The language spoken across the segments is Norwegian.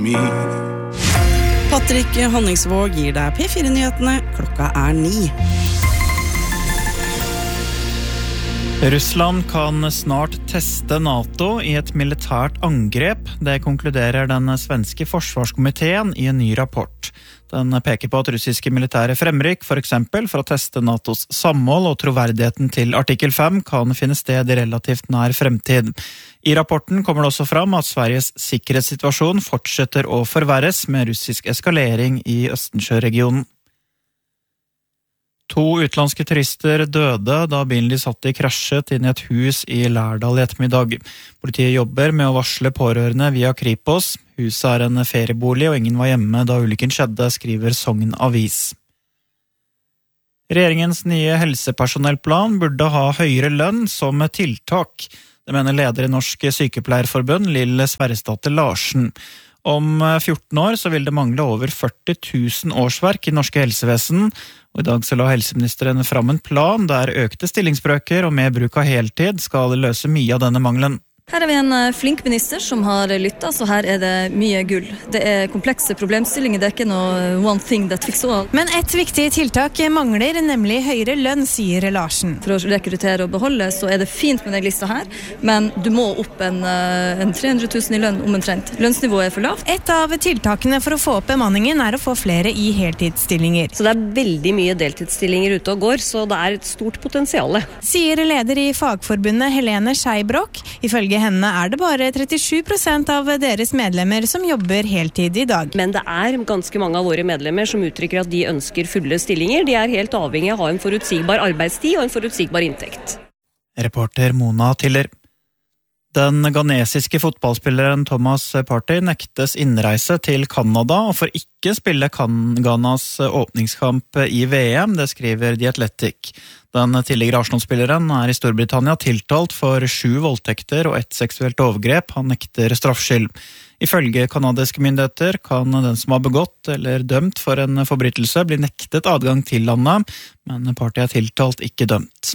Patrick Honningsvåg gir deg P4-nyhetene. Klokka 9. Russland kan snart teste NATO i et militært angrep. Det konkluderer den svenske forsvarskomiteen i en ny rapport. Den peker på at russiske militære fremrykk, for eksempel for å teste NATOs samhold og troverdigheten til artikkel 5, kan finne sted i relativt nær fremtid. I rapporten kommer det også fram at Sveriges sikkerhetssituasjon fortsetter å forverres med russisk eskalering i Østensjøregionen. 2 utenlandske turister døde da bilen de satt i krasjet inn i et hus i Lærdal i ettermiddag. Politiet jobber med å varsle pårørende via Kripos. Huset er en feriebolig, og ingen var hjemme da ulykken skjedde, skriver Sogn Avis. Regjeringens nye helsepersonellplan burde ha høyere lønn som tiltak. Det mener leder i Norsk Sykepleierforbund, Lill Sverresdatter Larsen. Om 14 år så vil det mangle over 40 000 årsverk i norske helsevesen, og i dag så la helseministeren fram en plan der økte stillingsbrøker og mer bruk av heltid skal løse mye av denne mangelen. Her vi en flink minister som har lyttet, så her det mye gull. Det komplekse problemstillinger, det ikke noe one thing that fix all. Men et viktig tiltak mangler, nemlig høyere lønn, sier Larsen. For å rekruttere og beholde, så det fint med den lista her, men du må opp en 300 000 i lønn omtrent. Lønnsnivået for lavt. Et av tiltakene for å få opp bemanningen å få flere i heltidsstillinger. Så det veldig mye deltidsstillinger ute og går, så det et stort potensiale. Sier leder i Fagforbundet Helene Skeibrok. Ifølge henne det bare 37% av deres medlemmer som jobber heltid i dag. Men det ganske mange av våre medlemmer som uttrykker at de ønsker fulle stillinger. De helt avhengig av å ha en forutsigbar arbeidstid og en forutsigbar inntekt. Reporter Mona Tiller. Den ghanesiske fotballspilleren Thomas Partey nektes innreise til Canada og får ikke spille Ghanas åpningskamp i VM, det skriver The Athletic. Den tidligere Arsenal-spilleren i Storbritannia tiltalt for 7 voldtekter og 1 seksuelt overgrep. Han nekter straffskyld. Ifølge kanadiske myndigheter kan den som har begått eller dømt for en forbrytelse bli nektet adgang til landet, men Partey tiltalt, ikke dømt.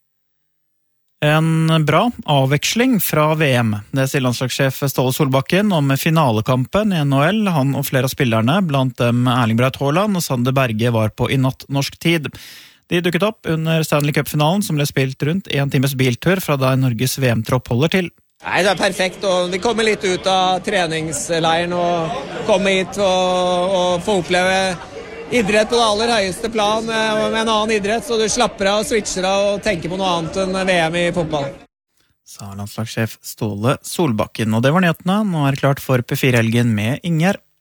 En bra avveksling fra VM. Det sier landslagssjef Ståle Solbakken om finalekampen i NHL. Han og flere av spillerne, blant dem Erling Braut Haaland og Sander Berge, var på i natt norsk tid. De dukket opp under Stanley Cup-finalen, som ble spilt rundt 1 times biltur fra der Norges VM-tropp holder til. Nei, det perfekt, og vi kommer litt ut av treningsleiren og kommer hit og får oppleve idrett på det aller høyeste plan med en annen idrett, så du slapper av og switcher av og tenker på noe annet enn VM i fotball. Sa landslagssjef Ståle Solbakken, og det var nyhetene. Nå det klart for P4-helgen med Inger.